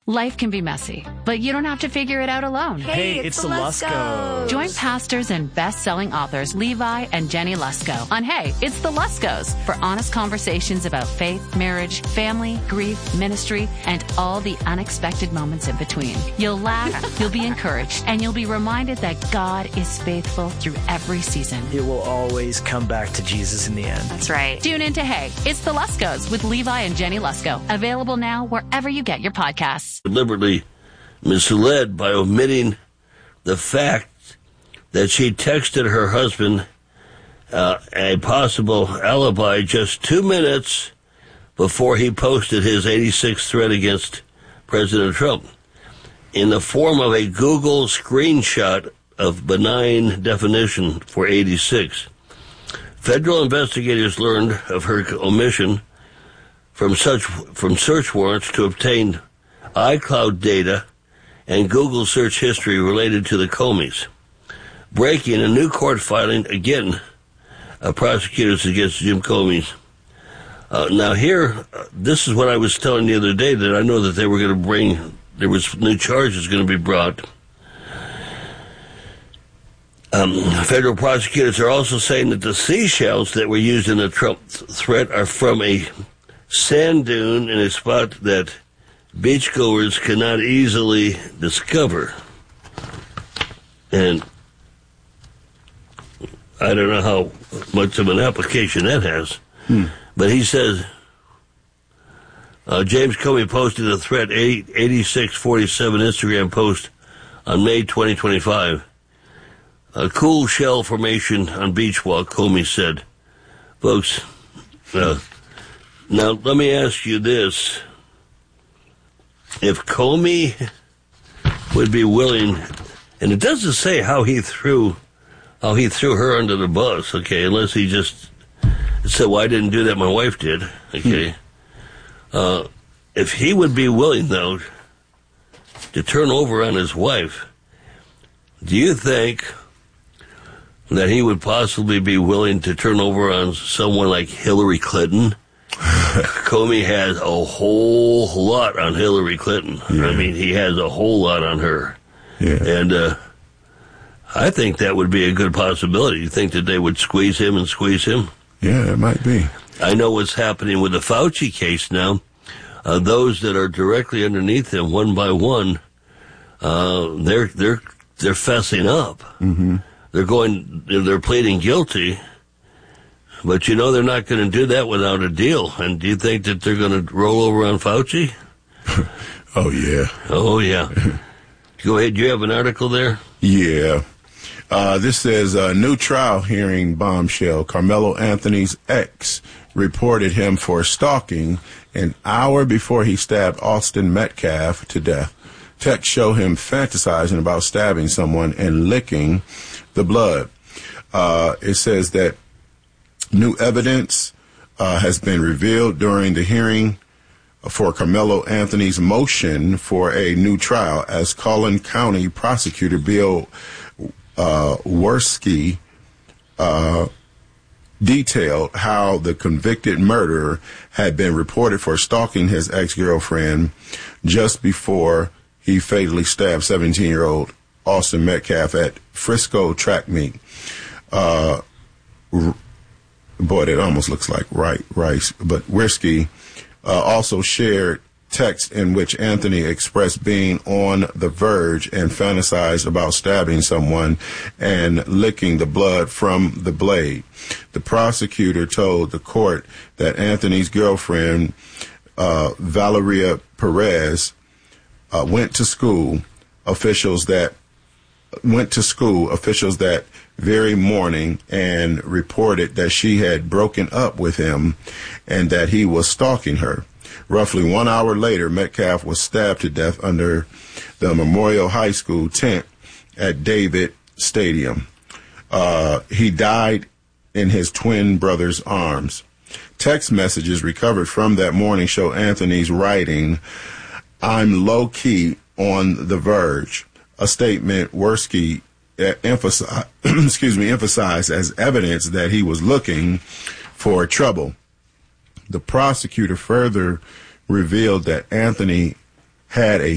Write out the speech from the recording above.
Life can be messy, but you don't have to figure it out alone. Hey, it's the Luskos. Join pastors and best-selling authors Levi and Jenny Lusko on Hey, It's the Luskos for honest conversations about faith, marriage, family, grief, ministry, and all the unexpected moments in between. You'll laugh, you'll be encouraged, and you'll be reminded that God is faithful through every season. It will always come back to Jesus in the end. That's right. Tune in to Hey, It's the Luskos with Levi and Jenny Lusko. Available now wherever you get your podcasts. Deliberately misled by omitting the fact that she texted her husband a possible alibi just 2 minutes before he posted his 86th threat against President Trump in the form of a Google screenshot of benign definition for 86. Federal investigators learned of her omission from search warrants to obtain iCloud data and Google search history related to the Comeys. Breaking a new court filing, again, prosecutors against Jim Comey. Now here, this is what I was telling the other day, that I know that they were going to there was new charges going to be brought. Federal prosecutors are also saying that the seashells that were used in the Trump threat are from a sand dune in a spot that beachgoers cannot easily discover. And I don't know how much of an application that has. But he says, James Comey posted a threat 8647 Instagram post on May 2025. A cool shell formation on beach walk, Comey said. Folks, now let me ask you this. If Comey would be willing, and it doesn't say how he threw her under the bus, okay, unless he just said, well, I didn't do that, my wife did, okay. If he would be willing, though, to turn over on his wife, do you think that he would possibly be willing to turn over on someone like Hillary Clinton? Comey has a whole lot on Hillary Clinton. Yeah. I mean, he has a whole lot on her. Yeah. And I think that would be a good possibility. You think that they would squeeze him? Yeah, it might be. I know what's happening with the Fauci case now. Those that are directly underneath him, one by one, they're fessing up. Mm-hmm. They're pleading guilty. But they're not going to do that without a deal. And do you think that they're going to roll over on Fauci? Oh, yeah. Oh, yeah. Go ahead. Do you have an article there? Yeah. This says, new trial hearing bombshell. Carmelo Anthony's ex reported him for stalking an hour before he stabbed Austin Metcalf to death. Texts show him fantasizing about stabbing someone and licking the blood. It says that new evidence has been revealed during the hearing for Carmelo Anthony's motion for a new trial as Collin County prosecutor Bill Werski detailed how the convicted murderer had been reported for stalking his ex-girlfriend just before he fatally stabbed 17-year-old Austin Metcalf at Frisco track meet. Boy, that almost looks like rice. But Werski also shared text in which Anthony expressed being on the verge and fantasized about stabbing someone and licking the blood from the blade. The prosecutor told the court that Anthony's girlfriend, Valeria Perez, went to school officials that very morning and reported that she had broken up with him and that he was stalking her. Roughly 1 hour later, Metcalf was stabbed to death under the Memorial High School tent at David Stadium. He died in his twin brother's arms. Text messages recovered from that morning show Anthony's writing, "I'm low-key on the verge," a statement Werski emphasized as evidence that he was looking for trouble. The prosecutor further revealed that Anthony had a